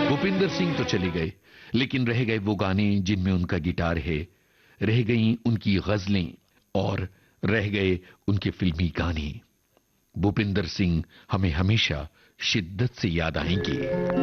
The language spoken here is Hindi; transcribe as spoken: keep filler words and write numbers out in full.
भूपिंदर सिंह तो चले गए, लेकिन रह गए वो गाने जिनमें उनका गिटार है, रह गई उनकी गजलें और रह गए उनके फिल्मी गाने। भूपिंदर सिंह हमें हमेशा शिद्दत से याद आएंगे।